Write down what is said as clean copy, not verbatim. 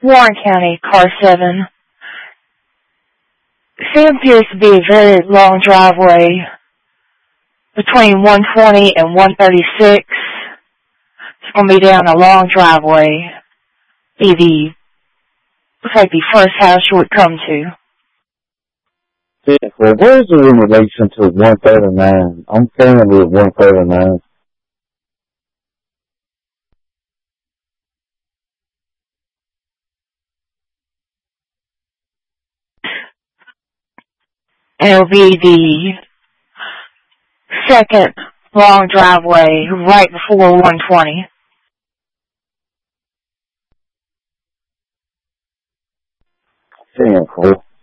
Warren County, car 7. It appears to be a very long driveway between 120 and 136. It's going to be down a long driveway. Looks like the first house you would come to. Yeah, well, where is it in relation to 139? I'm currently at 139. And it'll be the second long driveway right before 120. Damn, cool.